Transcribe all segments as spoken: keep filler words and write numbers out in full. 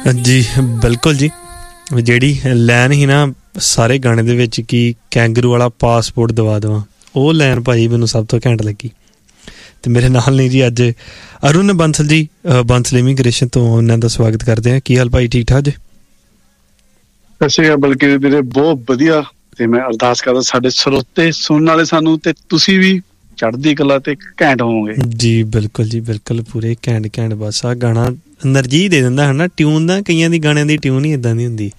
ਜੀ ਬਿਲਕੁਲ ਜੀ, ਜਿਹੜੀ ਲਾਈਨ ਸੀ ਨਾ ਸਾਰੇ ਗਾਣੇ ਦੇ ਵਿੱਚ ਕਿ ਕੈਂਗਰੂ ਵਾਲਾ ਪਾਸਪੋਰਟ ਦਵਾ ਦੇਵਾਂ, ਉਹ ਲਾਈਨ ਭਾਈ ਮੈਨੂੰ ਸਭ ਤੋਂ ਘੈਂਟ ਲੱਗੀ। ਅਤੇ ਮੇਰੇ ਨਾਲ ਨਹੀਂ ਜੀ ਅੱਜ ਅਰੁਣ ਬੰਸਲ ਜੀ, ਬੰਸਲ ਇਮੀਗ੍ਰੇਸ਼ਨ ਤੋਂ, ਉਹਨਾਂ ਦਾ ਸਵਾਗਤ ਕਰਦੇ ਹਾਂ। ਕੀ ਹਾਲ ਭਾਈ, ਠੀਕ ਠਾਕ ਜੀ? ਸਤਿ ਸ਼੍ਰੀ ਅਕਾਲ। ਬਲਕਿ ਵੀਰੇ ਬਹੁਤ ਵਧੀਆ, ਤੇ ਮੈਂ ਅਰਦਾਸ ਕਰਦਾ ਸਾਡੇ ਸਰੋਤੇ ਸੁਣਨ ਵਾਲੇ ਸਾਨੂੰ ਤੇ ਤੁਸੀਂ ਵੀ ਚੜ੍ਹਦੀ ਕਲਾ ਤੇ ਘੈਂਟ ਹੋਵੋਗੇ। ਜੀ ਬਿਲਕੁਲ ਜੀ ਬਿਲਕੁਲ, ਪੂਰੇ ਘੈਂਟ ਘੈਂਟ। ਬਸ ਆਹ ਗਾਣਾ ਐਨਰਜੀ ਦੇ ਦਿੰਦਾ ਹੈ ਨਾ, ਟਿਊਨ ਦਾ, ਕਈਆਂ ਦੀ ਗਾਣਿਆਂ ਦੀ ਟਿਊਨ ਹੀ ਇੱਦਾਂ ਦੀ ਹੁੰਦੀ।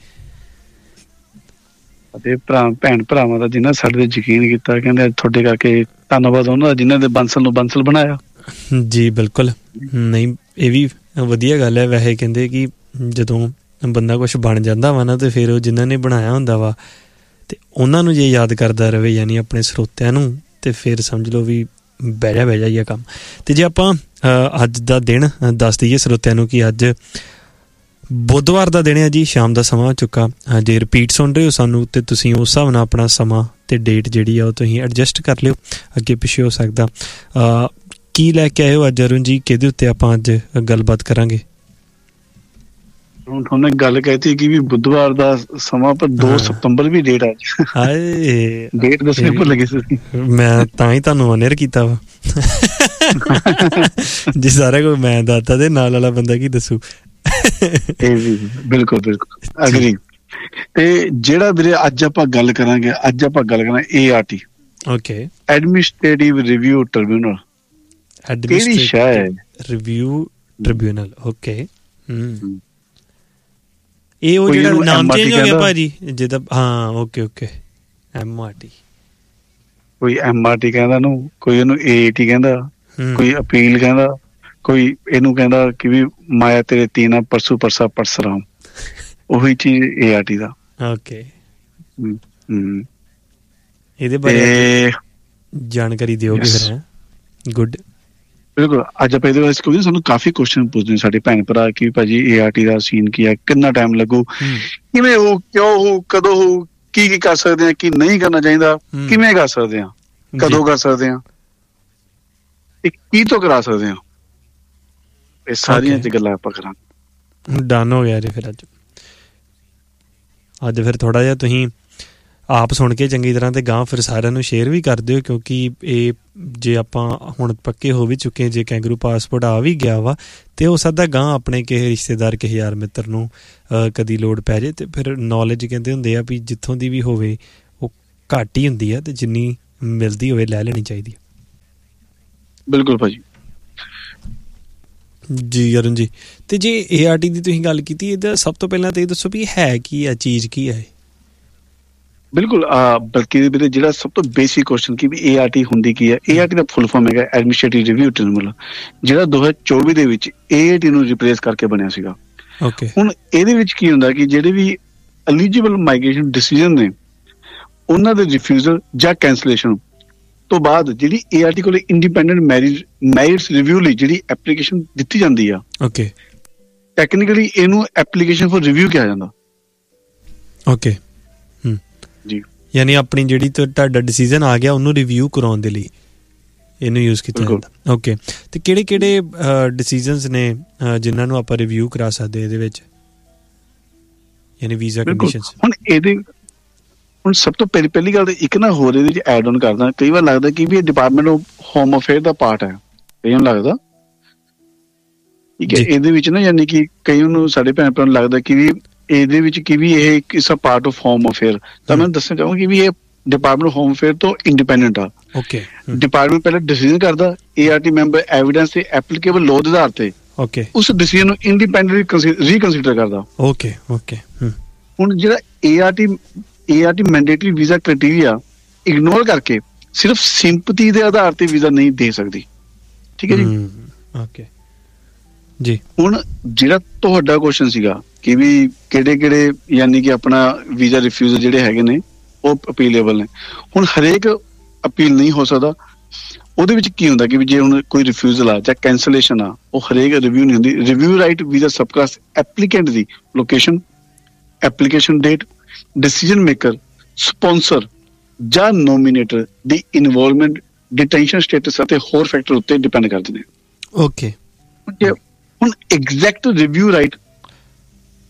ਅਤੇ ਭਰਾ ਭੈਣ ਭਰਾਵਾਂ ਦਾ ਜਿਨ੍ਹਾਂ ਸਾਡੇ ਤੇ ਯਕੀਨ ਕੀਤਾ, ਕਹਿੰਦੇ ਤੁਹਾਡੇ ਕਰਕੇ ਧੰਨਵਾਦ ਉਹਨਾਂ ਦਾ ਜਿਨ੍ਹਾਂ ਦੇ ਬੰਸਲ ਨੂੰ ਬੰਸਲ ਬਣਾਇਆ। ਜੀ ਬਿਲਕੁਲ, ਨਹੀਂ ਇਹ ਵੀ ਵਧੀਆ ਗੱਲ ਹੈ। ਵੈਸੇ ਕਹਿੰਦੇ ਕਿ ਜਦੋਂ ਬੰਦਾ ਕੁਛ ਬਣ ਜਾਂਦਾ ਵਾ ਨਾ, ਤੇ ਫਿਰ ਉਹ ਜਿਨ੍ਹਾਂ ਨੇ ਬਣਾਇਆ ਹੁੰਦਾ ਵਾ ਤੇ ਉਹਨਾਂ ਨੂੰ ਜੇ ਯਾਦ ਕਰਦਾ ਰਹੇ, ਯਾਨੀ ਆਪਣੇ ਸਰੋਤਿਆਂ ਨੂੰ, ਤੇ ਫਿਰ ਸਮਝ ਲਓ ਵੀ ਬਹਿ ਜਾ ਬਹਿ ਜਾ ਹੀ ਆ ਕੰਮ। ਅਤੇ ਜੇ ਆਪਾਂ ਅੱਜ ਦਾ ਦਿਨ ਦੱਸ ਦਈਏ ਸਰੋਤਿਆਂ ਨੂੰ ਕਿ ਅੱਜ ਬੁੱਧਵਾਰ ਦਾ ਦਿਨ ਹੈ ਜੀ, ਸ਼ਾਮ ਦਾ ਸਮਾਂ ਹੋ ਚੁੱਕਾ। ਜੇ ਰਿਪੀਟ ਸੁਣ ਰਹੇ ਹੋ ਸਾਨੂੰ, ਅਤੇ ਤੁਸੀਂ ਉਸ ਹਿਸਾਬ ਨਾਲ ਆਪਣਾ ਸਮਾਂ ਅਤੇ ਡੇਟ ਜਿਹੜੀ ਆ ਉਹ ਤੁਸੀਂ ਐਡਜਸਟ ਕਰ ਲਿਓ, ਅੱਗੇ ਪਿੱਛੇ ਹੋ ਸਕਦਾ। ਕੀ ਲੈ ਕੇ ਆਏ ਹੋ ਅੱਜ ਅਰੁਣ ਜੀ, ਕਿਹਦੇ ਉੱਤੇ ਆਪਾਂ ਅੱਜ ਗੱਲਬਾਤ ਕਰਾਂਗੇ? ਹੁਣ ਉਹਨੇ ਗੱਲ ਕਹਿਤੀ ਕਿ ਵੀ ਬੁੱਧਵਾਰ ਦਾ ਸਮਾਂ, ਪਰ ਦੋ ਸਤੰਬਰ ਵੀ ਡੇਟ ਆ। ਹਾਏ, ਡੇਟ ਦੱਸਣੀ ਭੁੱਲ ਗਏ ਸੀ। ਮੈਂ ਤਾਂ ਹੀ ਤੁਹਾਨੂੰ ਅਨੇਅਰ ਕੀਤਾ ਵਾ। ਜੇ ਸਾਰਾ ਕੁਝ ਮੈਂ ਦੱਸਦਾ ਤੇ ਨਾਲ ਵਾਲਾ ਬੰਦਾ ਕੀ ਦੱਸੂ? ਬਿਲਕੁਲ ਬਿਲਕੁਲ ਅਗਰੀ। ਤੇ ਜਿਹੜਾ ਵੀਰੇ ਅੱਜ ਆਪਾਂ ਗੱਲ ਕਰਾਂਗੇ, ਅੱਜ ਆਪਾਂ ਗੱਲ ਕਰਾਂਗੇ A R T, okay, administrative review tribunal. ਕਿਹੜੀ ਸ਼ਾਹ ਹੈ? Review tribunal, okay. ਹਮ ਇਹ ਉਹ ਜਿਹੜਾ ਨਾਮ ਚੇਂਜ ਹੋ ਗਿਆ ਭਾਜੀ ਜਿਹਦਾ? ਹਾਂ, okay okay, M R T. ਕੋਈ ਐਮ ਆਰ ਟੀ ਕਹਿੰਦਾ ਨੂੰ, ਕੋਈ ਇਹਨੂੰ ਏ ਏ ਟੀ ਕਹਿੰਦਾ, ਕੋਈ ਅਪੀਲ ਕਹਿੰਦਾ, ਕੋਈ ਇਹਨੂੰ ਕਹਿੰਦਾ ਕਿ ਵੀ ਮਾਇਆ ਤੇਰੇ ਤੀਨਾ ਪਰਸੂ ਪਰਸਾ ਪਰਸਰਾਮ। ਉਹੀ ਚੀਜ਼ A R T the. Okay, ਇਹਦੇ ਬਾਰੇ ਜਾਣਕਾਰੀ ਦਿਓਗੇ ਫਿਰ? ਗੁੱਡ, ਬਿਲਕੁਲ। ਅੱਜ ਆਪਾਂ ਇਹਦੇ ਬਾਰੇ ਕਿਉਂਕਿ ਸਾਨੂੰ ਕਾਫੀ ਕੁਐਸਚਨ ਪੁੱਛਦੇ ਨੇ ਸਾਡੇ ਭੈਣ ਭਰਾ ਕਿ ਭਾਜੀ A R T the scene ਕੀ ਹੈ, ਕਿੰਨਾ ਟਾਈਮ ਲੱਗੂ, ਕਿਵੇਂ ਹੋ, ਕਿਉਂ ਹੋ, ਕਦੋਂ ਹੋ, ਕੀ ਕੀ ਕਰ ਸਕਦੇ ਹਾਂ, ਕੀ ਨਹੀਂ ਕਰਨਾ ਚਾਹੀਦਾ, ਕਿਵੇਂ ਕਰ ਸਕਦੇ ਹਾਂ, ਕਦੋਂ ਕਰ ਸਕਦੇ ਹਾਂ, ਤੇ ਕੀ ਤੋਂ ਕਰਾ ਸਕਦੇ ਹਾਂ। ਇਹ ਸਾਰੀਆਂ ਚ ਗੱਲਾਂ ਆਪਾਂ ਕਰਾਂਗੇ। ਡਨ ਹੋ ਗਿਆ ਜੀ ਫਿਰ ਅੱਜ। ਅੱਜ ਫਿਰ ਥੋੜ੍ਹਾ ਜਿਹਾ ਤੁਸੀਂ ਆਪ ਸੁਣ ਕੇ ਚੰਗੀ ਤਰ੍ਹਾਂ ਤੇ ਗਾਂ ਫਿਰ ਸਾਰਿਆਂ ਨੂੰ ਸ਼ੇਅਰ ਵੀ ਕਰ ਦਿਓ, ਕਿਉਂਕਿ ਇਹ ਜੇ ਆਪਾਂ ਹੁਣ ਪੱਕੇ ਹੋ ਵੀ ਚੁੱਕੇ, ਜੇ ਕੈਂਗਰੂ ਪਾਸਪੋਰਟ ਆ ਵੀ ਗਿਆ ਵਾ, ਤੇ ਹੋ ਸਕਦਾ ਗਾਂ ਆਪਣੇ ਕਿਸੇ ਰਿਸ਼ਤੇਦਾਰ, ਕਿਸੇ ਯਾਰ ਮਿੱਤਰ ਨੂੰ ਕਦੀ ਲੋੜ ਪੈ ਜਾਏ। ਤੇ ਫਿਰ ਨੌਲੇਜ ਕਹਿੰਦੇ ਹੁੰਦੇ ਆ ਵੀ ਜਿੱਥੋਂ ਦੀ ਵੀ ਹੋਵੇ ਉਹ ਘੱਟ ਹੀ ਹੁੰਦੀ ਆ, ਤੇ ਜਿੰਨੀ ਮਿਲਦੀ ਹੋਵੇ ਲੈ ਲੈਣੀ ਚਾਹੀਦੀ। ਬਿਲਕੁਲ ਭਾਜੀ। ਜੀ ਅਰੁਣ ਜੀ, ਤੇ ਜੇ ਏ ਆਰ ਟੀ ਦੀ ਤੁਸੀਂ ਗੱਲ ਕੀਤੀ, ਇਹਦਾ ਸਭ ਤੋਂ ਪਹਿਲਾਂ ਤਾਂ ਇਹ ਦੱਸੋ ਵੀ ਹੈ ਕੀ ਆ, ਚੀਜ਼ ਕੀ ਹੈ? ਬਿਲਕੁਲ, ਬਲਕਿ ਵੀਰੇ ਜਿਹੜਾ ਸਭ ਤੋਂ ਬੇਸਿਕ ਕੁਐਸਚਨ ਕਿ ਵੀ ਏ ਆਰ ਟੀ ਹੁੰਦੀ ਕੀ ਹੈ। A R T the full form ਹੈਗਾ ਐਡਮਿਨਿਸਟ੍ਰੇਟਿਵ ਰਿਵਿਊ ਟ੍ਰਿਬਿਊਨਲ, ਜਿਹੜਾ ਦੋ ਹਜ਼ਾਰ ਚੌਵੀ ਦੇ ਵਿੱਚ ਏ ਆਰ ਟੀ ਨੂੰ ਰਿਪਲੇਸ ਕਰਕੇ ਬਣਿਆ ਸੀਗਾ। ਓਕੇ, ਹੁਣ ਇਹਦੇ ਵਿੱਚ ਕੀ ਹੁੰਦਾ ਕਿ ਜਿਹੜੇ ਵੀ ਐਲੀਜੀਬਲ ਮਾਈਗ੍ਰੇਸ਼ਨ ਡਿਸੀਜਨ ਨੇ, ਉਹਨਾਂ ਦੇ ਰਿਫਿਊਜ਼ਲ ਜਾਂ ਕੈਂਸਲੇਸ਼ਨ ਤੋਂ ਬਾਅਦ ਜਿਹੜੀ ਏ ਆਰ ਟੀ ਕੋਲ ਇੰਡੀਪੈਂਡੈਂਟ ਮੈਰਿਜ ਮੈਰਿਟਸ ਰਿਵਿਊ ਲਈ ਜਿਹੜੀ ਐਪਲੀਕੇਸ਼ਨ ਦਿੱਤੀ ਜਾਂਦੀ ਆ, ਓਕੇ, ਟੈਕਨੀਕਲੀ ਇਹਨੂੰ ਐਪਲੀਕੇਸ਼ਨ ਫॉर ਰਿਵਿਊ ਕਿਹਾ ਜਾਂਦਾ। ਓਕੇ, ਹਮ ਜੀ, ਯਾਨੀ ਆਪਣੀ ਜਿਹੜੀ ਤੁਹਾਡਾ ਡਿਸੀਜ਼ਨ ਆ ਗਿਆ ਉਹਨੂੰ ਰਿਵਿਊ ਕਰਾਉਣ ਦੇ ਲਈ ਇਹਨੂੰ ਯੂਜ਼ ਕੀਤਾ ਜਾਂਦਾ। ਓਕੇ, ਤੇ ਕਿਹੜੇ ਕਿਹੜੇ ਡਿਸੀਜ਼ਨਸ ਨੇ ਜਿਨ੍ਹਾਂ ਨੂੰ ਆਪਾਂ ਰਿਵਿਊ ਕਰਾ ਸਕਦੇ ਇਹਦੇ ਵਿੱਚ, ਯਾਨੀ ਵੀਜ਼ਾ ਕੰਡੀਸ਼ਨਸ? ਹੁਣ ਇਹਦੇ ਹੁਣ ਸਭ ਤੋਂ ਪਹਿਲੀ ਪਹਿਲੀ ਗੱਲ ਤਾਂ ਇੱਕ ਨਾ ਹੋਰ ਇਹਦੇ ਵਿੱਚ ਐਡ ਔਨ ਕਰਦਾ, ਕਈ ਵਾਰ ਲੱਗਦਾ ਕਿ ਵੀ ਇਹ department of home affair the part ਹੈ, ਕਈਆਂ ਨੂੰ ਲੱਗਦਾ। ਠੀਕ ਹੈ, ਇਹਦੇ ਵਿੱਚ ਨਾ ਯਾਨੀ ਕਿ ਕਈਆਂ ਨੂੰ ਸਾਡੇ ਭੈਣ ਭਰਾ ਨੂੰ ਲੱਗਦਾ ਕਿ ਵੀ ਇਹਦੇ ਵਿੱਚ ਕਿ ਵੀ ਇਹ ਇਸ a part of home affair. ਤਾਂ ਮੈਂ ਦੱਸਣਾ ਚਾਹੂੰਗਾ ਕਿ ਵੀ ਇਹ ਡਿਪਾਰਟਮੈਂਟ ਹੋਮ ਅਫੇਅਰ ਤੋਂ ਇੰਡੀਪੈਂਡੈਂਟ ਆ। ਓਕੇ, ਡਿਪਾਰਟਮੈਂਟ ਪਹਿਲਾਂ ਡਿਸੀਜ਼ਨ ਕਰਦਾ, A R T member evidence ਤੇ ਐਪਲੀਕੇਬਲ ਲਾਅ ਦੇ ਆਧਾਰ ਤੇ ਓਕੇ ਉਸ ਡਿਸੀਜ਼ਨ ਨੂੰ ਇੰਡੀਪੈਂਡੈਂਟਲੀ ਰੀਕਨਸੀਡਰ ਕਰਦਾ। ਓਕੇ ਓਕੇ ਹੁਣ ਜਿਹੜਾ A R T A R T mandatory visa criteria ignore ਕਰਕੇ ਸਿਰਫ ਸਿੰਪਥੀ ਦੇ ਆਧਾਰ ਤੇ ਵੀਜ਼ਾ ਨਹੀਂ ਦੇ ਸਕਦੀ। ਠੀਕ ਹੈ ਜੀ, ਓਕੇ ਜੀ। ਹੁਣ ਜਿਹੜਾ ਤੁਹਾਡਾ ਕੁਐਸਚਨ ਸੀਗਾ ਕਿ ਵੀ ਕਿਹੜੇ ਕਿਹੜੇ ਯਾਨੀ ਕਿ ਆਪਣਾ ਵੀਜ਼ਾ ਰਿਫਿਊਜ਼ਲ ਜਿਹੜੇ ਹੈਗੇ ਨੇ ਉਹ ਅਪੀਲੇਬਲ ਨੇ। ਹੁਣ ਹਰੇਕ ਅਪੀਲ ਨਹੀਂ ਹੋ ਸਕਦਾ। ਉਹਦੇ ਵਿੱਚ ਕੀ ਹੁੰਦਾ ਕਿ ਵੀ ਜੇ ਹੁਣ ਕੋਈ ਰਿਫਿਊਜ਼ਲ ਆ ਜਾਂ ਕੈਂਸਲੇਸ਼ਨ ਆ, ਉਹ ਹਰੇਕ ਰਿਵਿਊ ਨਹੀਂ ਹੁੰਦੀ। ਰਿਵਿਊ ਰਾਈਟ ਵੀਜ਼ਾ ਸਬਕਲਾਸ ਐਪਲੀਕੈਂਟ ਦੀ location, application date, decision maker, sponsor ਜਾਂ ਨੋਮੀਨੇਟਰ ਦੀ ਇਨਵੋਲਵਮੈਂਟ, ਡਿਟੈਂਸ਼ਨ ਸਟੇਟਸ ਅਤੇ ਹੋਰ ਫੈਕਟਰ ਉੱਤੇ ਡਿਪੈਂਡ ਕਰਦੇ ਨੇ। ਓਕੇ, ਹੁਣ ਐਗਜ਼ੈਕਟ ਰਿਵਿਊ ਰਾਈਟ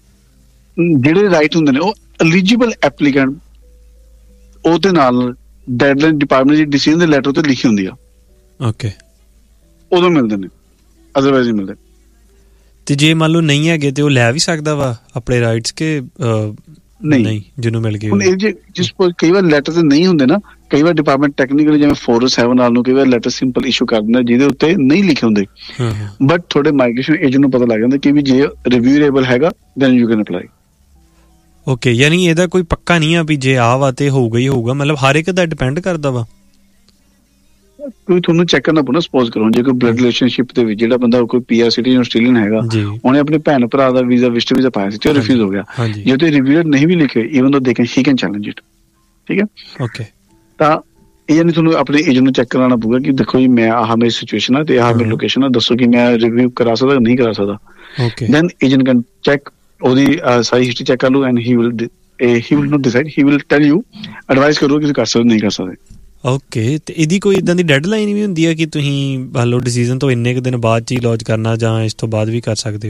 ਜਿਹੜੇ ਰਾਈਟ ਹੁੰਦੇ ਨੇ ਉਹ ਐਲੀਜੀਬਲ ਐਪਲੀਕੈਂਟ ਉਹਦੇ ਨਾਲ ਡੈਡਲਾਈਨ ਡਿਪਾਰਟਮੈਂਟ ਦੀ ਡਿਸੀਜਨ ਦੇ ਲੈਟਰ ਤੇ ਲਿਖੀ ਹੁੰਦੀ ਆ। ਓਕੇ, ਉਦੋਂ ਮਿਲਦੇ ਨੇ, ਅਦਰਵਾਈਜ਼ ਨਹੀਂ ਮਿਲਦੇ। ਤੇ ਜੇ ਮੰਨ ਲਓ ਨਹੀਂ ਹੈਗੇ ਤੇ ਉਹ ਲੈ ਵੀ ਸਕਦਾ ਵਾ ਆਪਣੇ ਰਾਈਟਸ ਕਿ ਨਹੀਂ ਜਿਹਨੂੰ ਮਿਲ ਗਏ? ਹੁਣ ਇਹ ਜੇ ਜਿਸ ਕਈ ਵਾਰ ਲੈਟਰ ਤੇ ਨਹੀਂ ਹੁੰਦੇ ਨਾ, ਕਈ ਵਾਰ ਡਿਪਾਰਟਮੈਂਟ ਟੈਕਨੀਕਲੀ ਜਿਵੇਂ ਫੋਰ ਓ ਸੈਵਨ ਨਾਲ ਨੂੰ ਕਈ ਵਾਰ ਲੈਟਰ ਸਿੰਪਲ ਇਸ਼ੂ ਕਰ ਦਿੰਦਾ ਜਿਹਦੇ ਉੱਤੇ ਨਹੀਂ ਲਿਖੇ ਹੁੰਦੇ, ਬਟ ਤੁਹਾਡੇ ਮਾਈਗ੍ਰੇਸ਼ਨ ਏਜੰਟ ਨੂੰ ਪਤਾ ਲੱਗ ਜਾਂਦਾ ਕਿ ਵੀ ਜੇ ਰਿਵਿਊਏਬਲ ਹੈਗਾ then you can apply. Okay, ਯਾਨੀ ਇਹਦਾ ਕੋਈ ਪੱਕਾ ਨਹੀਂ ਆ ਵੀ ਜੇ ਆ ਵਾ ਤੇ ਹੋਊਗਾ ਹੀ ਹੋਊਗਾ, ਮਤਲਬ ਹਰ ਇੱਕ ਦਾ ਡਿਪੈਂਡ ਕਰਦਾ ਵਾ। ਕੋਈ ਤੁਹਾਨੂੰ ਚੈੱਕ ਕਰਨਾ ਪਊ ਨਾ, ਸਪੋਜ਼ ਕਰੋ ਜੇ ਕੋਈ ਬਲੱਡ ਰਿਲੇਸ਼ਨਸ਼ਿਪ ਦੇ ਵਿੱਚ ਜਿਹੜਾ ਬੰਦਾ ਕੋਈ ਪੀ ਆਰ ਸਿਟੀਜ਼ਨ ਆਸਟ੍ਰੇਲੀਅਨ ਹੈਗਾ, ਉਹਨੇ ਆਪਣੇ ਭੈਣ ਭਰਾ ਦਾ ਵੀਜ਼ਾ ਵਿਜ਼ਟਰ ਵੀਜ਼ਾ ਪਾਇਆ ਸੀ ਤੇ ਉਹ ਰਿਫਿਊਜ਼ ਹੋ ਗਿਆ, ਜੇ ਉਹਤੇ ਰਿਵਿਊਅਰ ਨਹੀਂ ਵੀ ਲਿਖੇ ਈਵਨ ਦੋ they can he can challenge it. ਠੀਕ ਹੈ, ਓਕੇ। ਤਾਂ ਇਹ ਨਹੀਂ ਤੁਹਾਨੂੰ ਆਪਣੇ ਏਜੰਟ ਨੂੰ ਚੈੱਕ ਕਰਾਉਣਾ ਪਊਗਾ ਕਿ ਦੇਖੋ ਜੀ ਮੈਂ ਆਹ ਮੇਰੀ ਸਿਚੁਏਸ਼ਨ ਆ ਤੇ ਆਹ ਮੇਰੀ ਲੋਕੇਸ਼ਨ ਆ, ਦੱਸੋ ਕਿ ਮੈਂ ਰਿਵਿਊ ਕਰਾ ਸਕਦਾ ਨਹੀਂ ਕਰਾ ਸਕਦਾ। ਦੈਨ ਏਜੰਟ ਕੈਨ ਚੈੱਕ, ਉਹਦੀ ਸਾਰੀ ਹਿਸਟਰੀ ਚੈੱਕ ਕਰ ਲਓ and he will he will note decide, he will tell you, advice ਕਰੋ ਕਿ ਤੁਸੀਂ ਕਰ ਸਕਦੇ ਨਹੀਂ ਕਰ ਸਕਦੇ। ਓਕੇ, ਤੇ ਇਹਦੀ ਕੋਈ ਇੱਦਾਂ ਦੀ ਡੈਡਲਾਈਨ ਵੀ ਹੁੰਦੀ ਹੈ ਕਿ ਤੁਸੀਂ ਮੰਨ ਲਓ ਡਿਸੀਜ਼ਨ ਤੋਂ ਇੰਨੇ ਕੁ ਦਿਨ ਬਾਅਦ 'ਚ ਹੀ ਲੌਂਚ ਕਰਨਾ ਜਾਂ ਇਸ ਤੋਂ ਬਾਅਦ ਵੀ ਕਰ ਸਕਦੇ ਹੋ?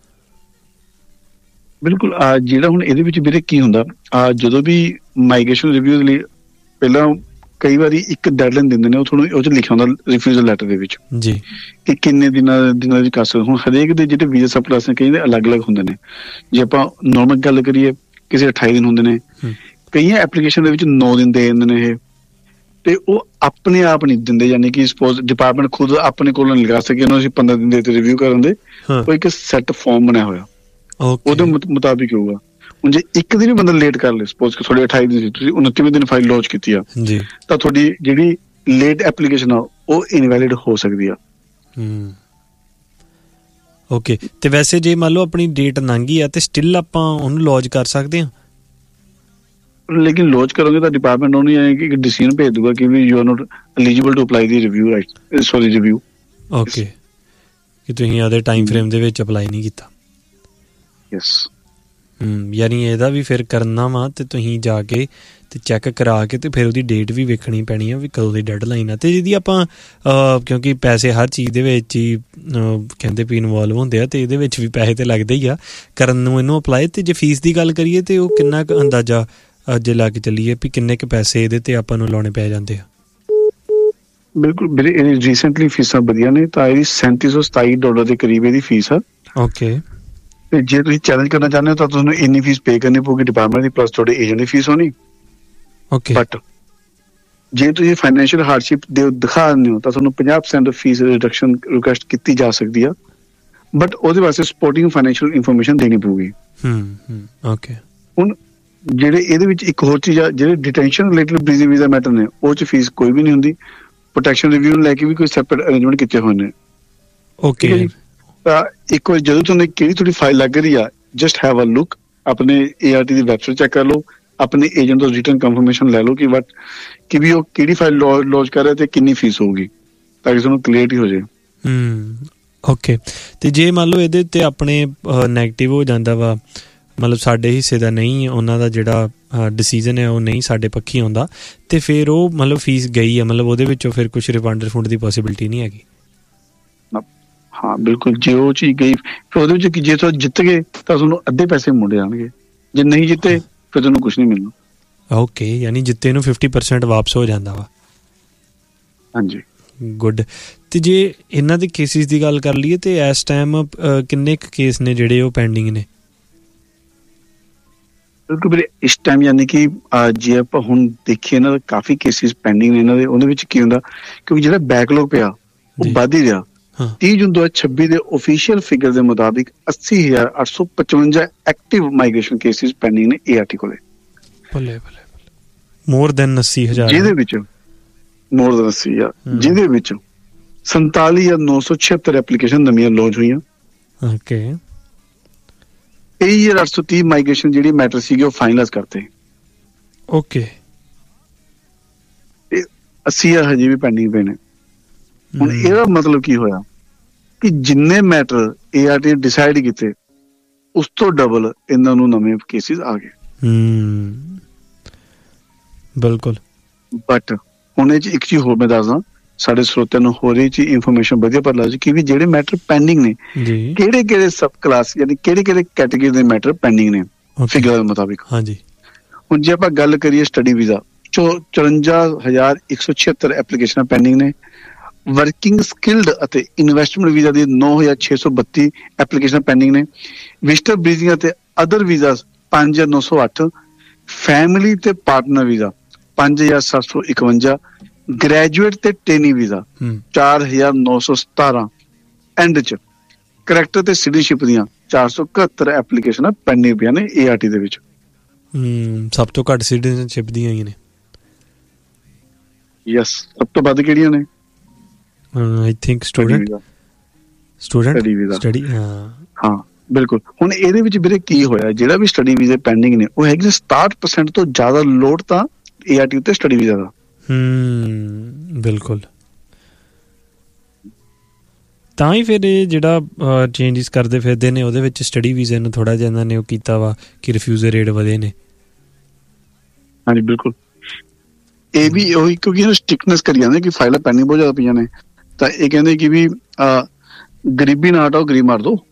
ਬਿਲਕੁਲ। ਜਿਹੜਾ ਹੁਣ ਇਹਦੇ ਵਿੱਚ ਵੀਰੇ ਕੀ ਹੁੰਦਾ, ਜਦੋਂ ਵੀ ਮਾਈਗ੍ਰੇਸ਼ਨ ਰਿਵਿਊ ਲਈ ਪਹਿਲਾਂ ਕਈ ਵਾਰੀ ਇੱਕ ਡੈਡਲਾਈਨ ਦਿੰਦੇ ਨੇ, ਉਹ ਤੁਹਾਨੂੰ ਉਹ 'ਚ ਲਿਖਿਆ ਹੁੰਦਾ ਰਿਫਿਊਜ਼ਲ ਲੈਟਰ ਦੇ ਵਿੱਚ ਜੀ ਕਿ ਕਿੰਨੇ ਦਿਨਾਂ ਦਿਨਾਂ ਵਿੱਚ ਕਰ ਸਕਦੇ। ਹੁਣ ਹਰੇਕ ਦੇ ਜਿਹੜੇ ਵੀਜ਼ਾ ਸਪਲਾਈਸ ਨੇ ਕਈ ਦੇ ਅਲੱਗ ਅਲੱਗ ਹੁੰਦੇ ਨੇ। ਜੇ ਆਪਾਂ ਨੋਰਮਲ ਗੱਲ ਕਰੀਏ ਕਿਸੇ ਅਠਾਈ ਦਿਨ ਹੁੰਦੇ ਨੇ, ਕਈਆਂ ਐਪਲੀਕੇਸ਼ਨ ਦੇ ਵਿੱਚ ਨੌ ਦਿਨ ਦੇ ਦਿੰਦੇ ਨੇ ਇਹ, ਤੇ ਉਹ ਆਪਣੇ ਆਪ ਨਹੀਂ ਦਿੰਦੇ, ਯਾਨੀ ਕਿ ਸਪੋਜ਼ ਡਿਪਾਰਟਮੈਂਟ ਖੁਦ ਆਪਣੇ ਕੋਲੋਂ ਨਹੀਂ ਲਗਾ ਸਕੇ ਉਹਨੂੰ ਅਸੀਂ ਪੰਦਰਾਂ ਦਿਨ ਦੇ ਤੇ ਰਿਵਿਊ ਕਰਨ ਦੇ, ਉਹ ਇੱਕ ਸੈੱਟ ਫਾਰਮ ਬਣਿਆ ਹੋਇਆ ਉਹਦੇ ਮੁਤਾਬਿਕ ਹੋਊਗਾ। ਹੁਣ ਜੇ ਇੱਕ ਦਿਨ ਵੀ ਬੰਦਾ ਲੇਟ ਕਰ ਲੇ, ਸਪੋਜ਼ ਕਿ ਤੁਹਾਡੇ ਅਠਾਈ ਦਿਨ ਸੀ, ਤੁਸੀਂ ਉਨੱਤੀਵੇਂ ਦਿਨ ਫਾਈਲ ਲੌਂਚ ਕੀਤੀ ਆ ਜੀ, ਤਾਂ ਤੁਹਾਡੀ ਜਿਹੜੀ ਲੇਟ ਐਪਲੀਕੇਸ਼ਨ ਆ ਉਹ ਇਨਵੈਲਿਡ ਹੋ ਸਕਦੀ ਆ। ਓਕੇ, ਤੇ ਵੈਸੇ ਜੇ ਮੰਨ ਲਓ ਆਪਣੀ ਡੇਟ ਲੰਘ ਗਈ ਆ ਤੇ ਸਟਿਲ ਆਪਾਂ ਉਹਨੂੰ ਲੌਂਚ ਕਰ ਸਕਦੇ ਹਾਂ? ਲੇਕਿਨ ਲੌਂਚ ਕਰੋਗੇ ਤਾਂ ਡਿਪਾਰਟਮੈਂਟ ਉਹਨੂੰ ਇੱਕ ਡਿਸੀਜਨ ਭੇਜ ਦੂਗਾ ਕਿ ਵੀ you are note eligible to apply the review right sorry review. Okay, ਕਿ ਤੁਸੀਂ ਉਹਦੇ ਟਾਈਮ ਫਰੇਮ ਦੇ ਵਿੱਚ ਅਪਲਾਈ ਨਹੀਂ ਕੀਤਾ। ਯੈਸ। ਹੂੰ, ਯਾਨੀ ਇਹਦਾ ਵੀ ਫਿਰ ਕਰਨਾ ਵਾ ਤੇ ਤੁਸੀਂ ਜਾ ਕੇ ਤੇ ਚੈੱਕ ਕਰਾ ਕੇ ਤੇ ਫਿਰ ਉਹਦੀ ਡੇਟ ਵੀ ਵੇਖਣੀ ਪੈਣੀ ਆ ਵੀ ਕਦੋਂ ਦੀ ਡੈਡਲਾਈਨ ਆ। ਤੇ ਜਿਹਦੀ ਆਪਾਂ ਕਿਉਂਕਿ ਪੈਸੇ ਹਰ ਚੀਜ਼ ਦੇ ਵਿੱਚ ਹੀ ਕਹਿੰਦੇ ਵੀ ਇਨਵੋਲਵ ਹੁੰਦੇ ਆ, ਤੇ ਇਹਦੇ ਵਿੱਚ ਵੀ ਪੈਸੇ ਤੇ ਲੱਗਦੇ ਹੀ ਆ ਕਰਨ ਨੂੰ ਇਹਨੂੰ ਅਪਲਾਈ। ਤੇ ਜੇ ਫੀਸ ਦੀ ਗੱਲ ਕਰੀਏ ਤੇ ਉਹ ਕਿੰਨਾ ਕੁ ਅੰਦਾਜ਼ਾ ਜੇ ਲਾ ਕੇ ਚੱਲੀਏ ਵੀ ਕਿੰਨੇ ਕੁ ਪੈਸੇ ਇਹਦੇ ਤੇ ਆਪਾਂ ਨੂੰ ਲਾਉਣੇ ਪੈ ਜਾਂਦੇ ਆ? ਬਿਲਕੁਲ ਵੀਰੇ, ਇਹ ਰੀਸੈਂਟਲੀ ਫੀਸਾਂ ਵਧੀਆ ਨੇ, ਤਾਂ ਇਹਦੀ ਸੈਂਤੀ ਸੌ ਸਤਾਈ ਡਾਲਰ ਦੇ ਕਰੀਬ ਇਹਦੀ ਫੀਸ ਆ। ਓਕੇ, ਤੇ ਜੇ ਤੁਸੀਂ ਚੈਲੰਜ ਕਰਨਾ ਚਾਹੁੰਦੇ ਹੋ ਤਾਂ ਤੁਹਾਨੂੰ ਇੰਨੀ ਫੀਸ ਪੇ ਕਰਨੀ ਪਊਗੀ ਡਿਪਾਰਟਮੈਂਟ ਦੀ, ਪਲੱਸ ਤੁਹਾਡੇ ਏਜੰਟ ਦੀ ਫੀਸ ਹੋਣੀ। ਓਕੇ, ਬਟ ਜੇ ਤੁਸੀਂ ਫਾਈਨੈਂਸ਼ੀਅਲ ਹਾਰਡਸ਼ਿਪ ਦੇ ਦਿਖਾ ਦਿੰਦੇ ਹੋ ਤਾਂ ਤੁਹਾਨੂੰ ਪੰਜਾਹ ਪਰਸੈਂਟ ਫੀਸ ਰਿਡਕਸ਼ਨ ਰਿਕੁਐਸਟ ਕੀਤੀ ਜਾ ਸਕਦੀ ਆ, ਬਟ ਉਹਦੇ ਵਾਸਤੇ ਸਪੋਰਟਿੰਗ ਫਾਈਨੈਂਸ਼ੀਅਲ ਇਨਫੋਰਮੇਸ਼ਨ ਦੇਣੀ ਪਊਗੀ। ਹੂੰ, ਓਕੇ। ਹੁਣ ਜਿਹੜੇ ਇਹਦੇ ਵਿੱਚ ਇੱਕ ਹੋਰ ਚੀਜ਼ ਆ, ਜਿਹੜੇ ਡਿਟੈਂਸ਼ਨ ਰਿਲੇਟਡ ਬ੍ਰੀਜ਼ਿੰਗ ਵੀਜ਼ਾ ਮੈਟਰ ਨੇ ਉਹ 'ਚ ਫੀਸ ਕੋਈ ਵੀ ਨਹੀਂ ਹੁੰਦੀ। ਪ੍ਰੋਟੈਕਸ਼ਨ ਰਿਵਿਊ ਨੂੰ ਲੈ ਕੇ ਵੀ ਕੋਈ ਸੈਪਰੇਟ ਅਰੇਂਜਮੈਂਟ ਕੀਤੇ ਹੋਏ ਨੇ। ਓਕੇ, ਤਾਂ ਇੱਕ ਵਾਰ ਜਦੋਂ ਤੁਹਾਨੂੰ ਕਿਹੜੀ ਤੁਹਾਡੀ ਫਾਈਲ ਲੱਗ ਰਹੀ ਆ, ਜਸਟ ਹੈਵ ਅ ਲੁੱਕ, ਆਪਣੇ A R T the website check ਕਰ ਲਓ, ਆਪਣੇ ਏਜੰਟ ਤੋਂ ਰਿਟਨ ਕੰਫਰਮੇਸ਼ਨ ਲੈ ਲਓ ਕਿ ਵਟ ਕਿ ਵੀ ਉਹ ਕਿਹੜੀ ਫਾਈਲ ਲੌਂਚ ਕਰ ਰਿਹਾ ਤੇ ਕਿੰਨੀ ਫੀਸ ਹੋਊਗੀ, ਤਾਂ ਕਿ ਤੁਹਾਨੂੰ ਕਲੀਅਰਟੀ ਹੋ ਜਾਏ। ਹੂੰ, ਓਕੇ। ਤੇ ਜੇ ਮੰਨ ਲਓ ਇਹਦੇ ਤੇ ਆਪਣੇ ਨੈਗੇਟਿਵ ਹੋ ਜਾਂਦਾ ਵਾ, ਮਤਲਬ ਸਾਡੇ ਹਿੱਸੇ ਦਾ ਨਹੀਂ, ਉਹਨਾਂ ਦਾ ਜਿਹੜਾ ਡਿਸੀਜ਼ਨ ਹੈ ਉਹ ਨਹੀਂ ਸਾਡੇ ਪੱਖੀ ਆਉਂਦਾ, ਤੇ ਫਿਰ ਉਹ ਮਤਲਬ ਫੀਸ ਗਈ ਆ, ਮਤਲਬ ਉਹਦੇ ਵਿੱਚੋਂ ਫਿਰ ਕੁਛ ਰਿਫੰਡ ਰਿਫੰਡ ਦੀ ਪੋਸੀਬਿਲਿਟੀ ਨਹੀਂ ਹੈਗੀ? ਹਾਂ ਬਿਲਕੁਲ, ਜੇ ਉਹ ਚੀਜ਼ ਗਈ ਫਿਰ ਉਹਦੇ ਵਿੱਚ ਜੇ ਤੁਸੀਂ ਜਿੱਤ ਗਏ ਤਾਂ ਤੁਹਾਨੂੰ ਅੱਧੇ ਪੈਸੇ ਮੁੜ ਜਾਣਗੇ, ਜੇ ਨਹੀਂ ਜਿੱਤੇ ਫਿਰ ਤੁਹਾਨੂੰ ਕੁਛ ਨਹੀਂ ਮਿਲਣਾ। ਓਕੇ, ਯਾਨੀ ਜਿੱਤੇ ਨੂੰ ਫਿਫਟੀ ਪਰਸੈਂਟ ਵਾਪਸ ਹੋ ਜਾਂਦਾ ਵਾ। ਹਾਂਜੀ, ਗੁੱਡ। ਤੇ ਜੇ ਇਹਨਾਂ ਦੇ ਕੇਸਿਸ ਦੀ ਗੱਲ ਕਰ ਲਈਏ ਤੇ ਇਸ ਟਾਈਮ ਕਿੰਨੇ ਕੁ ਕੇਸ ਨੇ ਜਿਹੜੇ ਉਹ ਪੈਂਡਿੰਗ ਨੇ? ਬਿਲਕੁਲ ਵੀਰੇ, ਇਸ ਟਾਈਮ ਯਾਨੀ ਕਿ ਜੇ ਆਪਾਂ ਹੁਣ ਦੇਖੀਏ ਇਹਨਾਂ ਦਾ ਕਾਫੀ ਕੇਸਿਸ ਪੈਂਡਿੰਗ ਨੇ ਇਹਨਾਂ ਦੇ। ਉਹਦੇ ਵਿੱਚ ਕੀ ਹੁੰਦਾ, ਕਿਉਂਕਿ ਜਿਹੜਾ ਬੈਕਲੌਗ ਪਿਆ ਉਹ ਵੱਧ ਹੀ ਰਿਹਾ। ਤੀਹ ਜੂਨ ਦੋ ਹਜ਼ਾਰ ਛੱਬੀ ਦੇ ਓਫੀਸ਼ੀਅਲ ਫਿਗਰ ਦੇ ਮੁਤਾਬਿਕ ਅੱਸੀ ਹਜ਼ਾਰ ਅੱਠ ਸੌ ਪਚਵੰਜਾ ਐਕਟਿਵ ਮਾਈਗ੍ਰੇਸ਼ਨ ਕੇਸਿਸ ਪੈਂਡਿੰਗ ਨੇ ਏ ਆਰ ਟੀ ਕੋਲੇ। ਬੱਲੇ ਬੱਲੇ, ਮੋਰ ਦੈਨ ਅੱਸੀ ਹਜ਼ਾਰ, ਜਿਹਦੇ ਵਿੱਚ ਮੋਰ ਦੈਨ ਅੱਸੀ ਹਜ਼ਾਰ ਜਿਹਦੇ ਵਿੱਚ ਸੰਤਾਲੀ ਹਜ਼ਾਰ ਨੌ ਸੌ ਛਿਹੱਤਰ ਐਪਲੀਕੇਸ਼ਨ ਨਵੀਆਂ ਲਾਂਚ ਹੋਈਆਂ। ਓਕੇ, ਤੇਈ ਹਜ਼ਾਰ ਅੱਠ ਸੌ ਤੀਹ ਮਾਈਗ੍ਰੇਸ਼ਨ ਜਿਹੜੀ ਮੈਟਰ ਸੀਗੇ ਉਹ ਫਾਈਨਲਾਈਜ਼ ਕਰਤੇ। ਓਕੇ, ਅੱਸੀ ਹਜ਼ਾਰ ਹਜੇ ਵੀ ਪੈਂਡਿੰਗ ਪਏ ਨੇ। ਹੁਣ ਇਹਦਾ ਮਤਲਬ ਕੀ ਹੋਇਆ ਕਿ ਜਿੰਨੇ matter A R T decide ਕੀਤੇ ਉਸ ਤੋਂ ਡਬਲ ਇਹਨਾਂ ਨੂੰ ਨਵੇਂ ਕੇਸਿਸ ਆ ਗਏ। ਹੂੰ, ਬਿਲਕੁਲ। ਬਟ ਹੁਣ ਇਹ 'ਚ ਇੱਕ ਚੀਜ਼ ਹੋਰ ਮੈਂ ਦੱਸਦਾ, ਸਾਡੇ ਸਰੋਤਿਆਂ ਨੂੰ ਹੋਰ ਇਹ ਚੀਜ਼ ਇਨਫੋਰਮੇਸ਼ਨ ਵਧੀਆ ਪਤਾ ਲੱਗ ਜਾਏ ਕਿ ਵੀ ਜਿਹੜੇ ਮੈਟਰ ਪੈਂਡਿੰਗ ਨੇ ਕਿਹੜੇ ਕਿਹੜੇ ਸਬ ਕਲਾਸ ਯਾਨੀ ਕਿਹੜੇ ਕਿਹੜੇ ਕੈਟੇਗਰੀ ਦੇ ਮੈਟਰ ਪੈਂਡਿੰਗ ਨੇ। ਫਿਗਰ ਦੇ ਮੁਤਾਬਿਕ। ਹਾਂਜੀ। ਹੁਣ ਜੇ ਆਪਾਂ ਗੱਲ ਕਰੀਏ ਸਟੱਡੀ ਵੀਜ਼ਾ, ਚੋ ਚੁਰੰਜਾ ਹਜ਼ਾਰ ਇੱਕ ਸੌ ਛਿਹੱਤਰ ਐਪਲੀਕੇਸ਼ਨਾਂ ਪੈਂਡਿੰਗ ਨੇ। ਵਰਕਿੰਗ ਸਕਿਲਡ ਅਤੇ ਇਨਵੈਸਟਮੈਂਟ ਵੀਜ਼ਾ ਦੀ ਨੌ ਹਜ਼ਾਰ ਛੇ ਸੌ ਬੱਤੀ ਐਪਲੀਕੇਸ਼ਨਾਂ ਪੈਂਡਿੰਗ ਨੇ। ਵਿਜ਼ਟਰ ਵੀਜ਼ਾ ਅਤੇ ਅਦਰ ਵੀਜ਼ਾ ਪੰਜ ਹਜ਼ਾਰ ਨੌ ਸੌ ਅੱਠ। ਫੈਮਿਲੀ ਤੇ ਪਾਰਟਨਰ ਵੀਜ਼ਾ ਪੰਜ ਹਜ਼ਾਰ ਸੱਤ ਸੌ ਇਕਵੰਜਾ। ਗ੍ਰੈਜੂਏਟ ਤੇ ਟ੍ਰੇਨੀ ਵੀਜ਼ਾ ਚਾਰ ਹਜ਼ਾਰ ਨੌ ਸੌ ਸਤਾਰਾਂ। ਐਂਡ ਚ ਕਰੈਕਟਰ ਤੇ ਸਿਟੀਜ਼ਨਸ਼ਿਪ ਦੀਆਂ ਚਾਰ ਸੌ ਇਕਹੱਤਰ ਐਪਲੀਕੇਸ਼ਨਾਂ ਪੈਂਡਿੰਗ ਪਈਆਂ ਨੇ ਏ ਆਰ ਟੀ ਦੇ ਵਿੱਚ। ਹਮ ਸਭ ਤੋਂ ਘੱਟ ਸਿਟੀਜ਼ਨਸ਼ਿਪ ਦੀਆਂ ਹੀ ਨੇ। ਯੈਸ, ਸਭ ਤੋਂ ਵੱਧ ਕਿਹੜੀਆਂ ਨੇ? I think student student study. ਹਾਂ ਹਾਂ ਬਿਲਕੁਲ। ਹੁਣ ਇਹਦੇ ਵਿੱਚ ਵੀਰੇ ਕੀ ਹੋਇਆ, ਜਿਹੜਾ ਵੀ ਸਟੱਡੀ ਵੀਜ਼ੇ ਪੈਂਡਿੰਗ ਨੇ ਉਹ ਹੈਗੇ ਸਤਾਹਠ ਪਰਸੈਂਟ ਤੋਂ ਜ਼ਿਆਦਾ ਲੋਡ ਤਾਂ ਏ ਆਰ ਟੀ ਉੱਤੇ ਸਟੱਡੀ ਵੀਜ਼ਾ ਦਾ। ਹਮ ਬਿਲਕੁਲ। ਤਾਂ ਹੀ ਫਿਰ ਇਹ ਜਿਹੜਾ ਚੇਂਜਿਸ ਕਰਦੇ ਫਿਰਦੇ ਨੇ ਉਹਦੇ ਵਿੱਚ ਸਟੱਡੀ ਵੀਜ਼ੇ ਨੂੰ ਥੋੜ੍ਹਾ ਜਿਹਾ ਇਹਨਾਂ ਨੇ ਉਹ ਕੀਤਾ ਵਾ ਕਿ ਰਿਫਿਊਜ਼ਲ ਰੇਟ ਵਧੇ ਨੇ। ਹਾਂਜੀ ਬਿਲਕੁਲ। ਇਹ ਵੀ ਉਹੀ ਕਿਉਂਕਿ ਇਹਨੂੰ ਸਟ੍ਰਿਕਨੈਸ ਕਰੀ ਜਾਂਦੇ ਕਿ ਫਾਈਲਾਂ ਪੈਂਡਿੰਗ ਬਹੁਤ ਜ਼ਿਆਦਾ ਪਈਆਂ ਨੇ, ਤਾਂ ਇਹ ਕਹਿੰਦੇ ਕਿ ਵੀ ਗਰੀਬੀ ਨਾ ਹਟਾਓ, ਗਰੀਬ ਮਾਰ ਦੋ।